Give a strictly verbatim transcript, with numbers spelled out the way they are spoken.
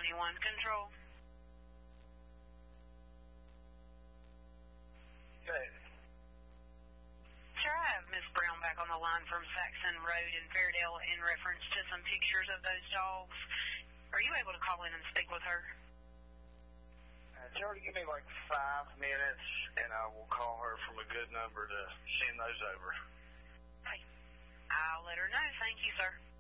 twenty-one Control. Good. Sure, I have Miss Brown back on the line from Saxon Road in Fairdale in reference to some pictures of those dogs. Are you able to call in and speak with her? Uh, Jody, give me like five minutes, and I will call her from a good number to send those over. Hey, I'll let her know. Thank you, sir.